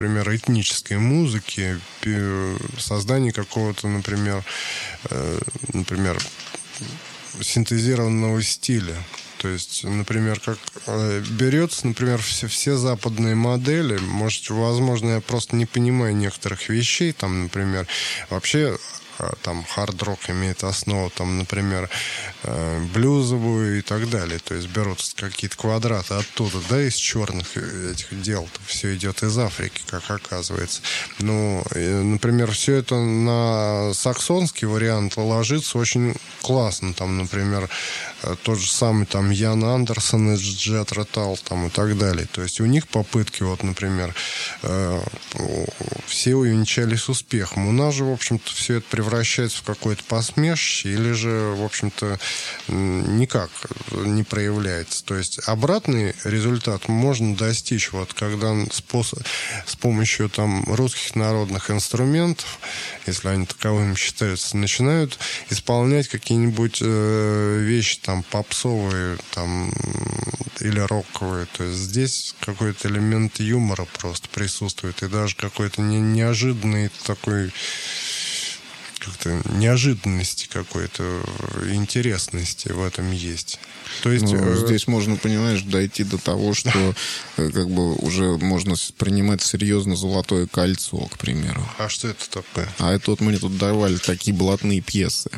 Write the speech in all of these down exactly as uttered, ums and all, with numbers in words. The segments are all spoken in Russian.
например, этнической музыки, создание какого-то, например, например, синтезированного стиля. То есть, например, как берется, например, все, все западные модели, может, возможно, я просто не понимаю некоторых вещей, там, например, вообще там хард-рок имеет основу, там, например, блюзовую и так далее. То есть берутся какие-то квадраты оттуда, да, из черных этих дел. Все идет из Африки, как оказывается. Ну, например, все это на саксонский вариант ложится очень классно. Там, например, тот же самый там Ян Андерсон из Джethro Tull там и так далее. То есть у них попытки, вот, например, все увенчались успехом. У нас же, в общем-то, все это превращается в какое-то посмешище или же, в общем-то, никак не проявляется. То есть обратный результат можно достичь, вот когда способ, с помощью там русских народных инструментов, если они таковыми считаются, начинают исполнять какие-нибудь э, вещи там попсовые там, или роковые. То есть здесь какой-то элемент юмора просто присутствует, и даже какой-то не, неожиданный такой как-то неожиданности какой-то, интересности в этом есть. То есть ну, здесь можно, понимаешь, дойти до того, что как бы уже можно принимать серьезно «Золотое кольцо», к примеру. А что это такое? А это вот мне тут давали такие блатные пьесы.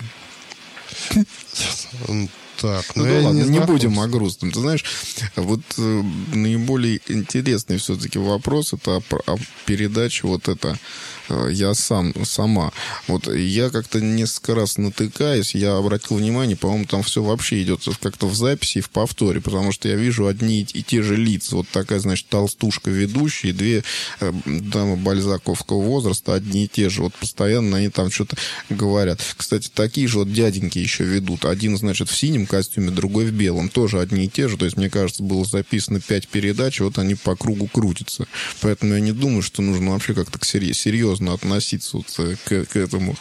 Так, ну, ну да ладно, не, не будем о грустном. Ты знаешь, вот э, наиболее интересный все-таки вопрос это о, о передаче вот это э, «Я сам, сама». Вот я как-то несколько раз натыкаюсь, я обратил внимание, по-моему, там все вообще идет как-то в записи и в повторе, потому что я вижу одни и те же лица. Вот такая, значит, толстушка ведущая, и две э, дамы бальзаковского возраста, одни и те же. Вот постоянно они там что-то говорят. Кстати, такие же вот дяденьки еще ведут. Один, значит, в синем костюме, другой в белом. Тоже одни и те же. То есть, мне кажется, было записано пять передач, и вот они по кругу крутятся. Поэтому я не думаю, что нужно вообще как-то серьезно относиться вот к, к этому.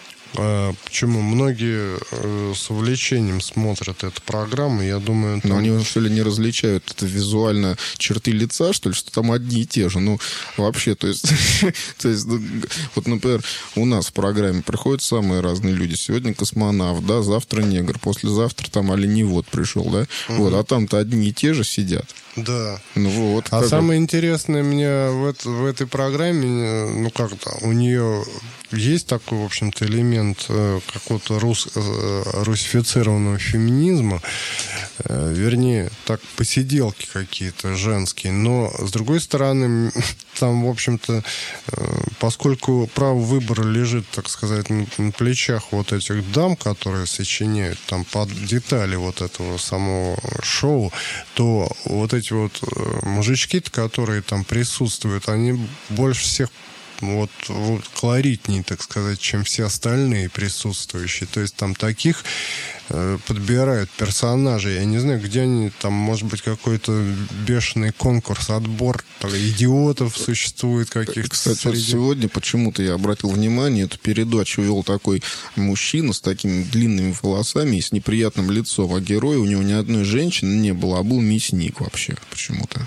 А почему? Многие э, с увлечением смотрят эту программу, я думаю... Там... Но они, что ли, не различают это визуально черты лица, что ли, что там одни и те же. Ну, вообще, то есть... то есть, вот, например, у нас в программе приходят самые разные люди. Сегодня космонавт, да, завтра негр, послезавтра там оленевод пришел, да? Угу. Вот, а там-то одни и те же сидят. Да. Ну вот. А самое это? интересное мне в, это, в этой программе, ну как-то у нее есть такой, в общем-то, элемент э, какого-то рус, э, русифицированного феминизма, э, вернее, так, посиделки какие-то женские, но, с другой стороны, там, в общем-то, э, поскольку право выбора лежит, так сказать, на, на плечах вот этих дам, которые сочиняют там под детали вот этого самого шоу, то вот эти вот мужички, которые там присутствуют, они больше всех вот, вот колоритнее, так сказать, чем все остальные присутствующие. То есть там таких э, подбирают персонажей. Я не знаю, где они, там, может быть, какой-то бешеный конкурс, отбор там, идиотов существует каких-то. Кстати, среди... вот сегодня почему-то я обратил внимание, эту передачу вел такой мужчина с такими длинными волосами и с неприятным лицом, а героя у него ни одной женщины не было, а был мясник вообще почему-то.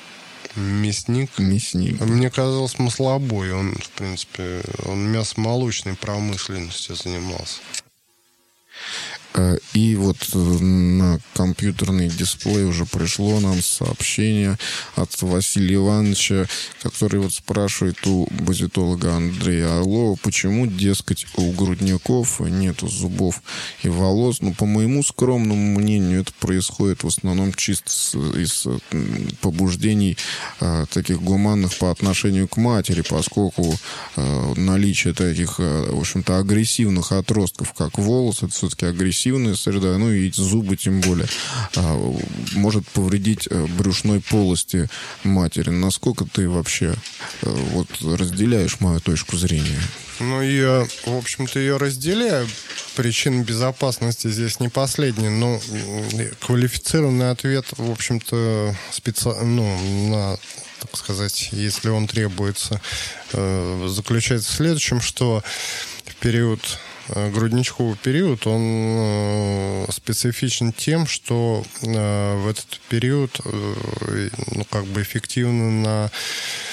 Мясник? Мясник. Мне казалось, маслобой. Он, в принципе, он мясомолочной промышленностью занимался. И вот на компьютерный дисплей уже пришло нам сообщение от Василия Ивановича, который вот спрашивает у базитолога Андрея Орлова, почему, дескать, у грудняков нету зубов и волос. Ну, по моему скромному мнению, это происходит в основном чисто из побуждений э, таких гуманных по отношению к матери, поскольку э, наличие таких, э, в общем-то, агрессивных отростков, как волос, это все-таки агрессивная среда, ну и зубы тем более, а, может повредить а, брюшной полости матери. Насколько ты вообще а, вот разделяешь мою точку зрения? Ну, я, в общем-то, ее разделяю. Причина безопасности здесь не последняя, но квалифицированный ответ, в общем-то, специ... ну, на, так сказать, если он требуется, э, заключается в следующем, что в период грудничковый период, он э, специфичен тем, что э, в этот период э, ну, как бы эффективно на